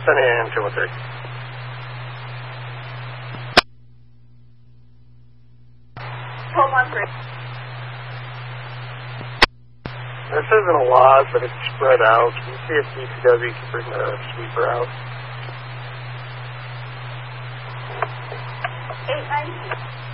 10 a.m. 213. This isn't a lot, but it's spread out. Can you see if DPW can bring the sweeper out? 890.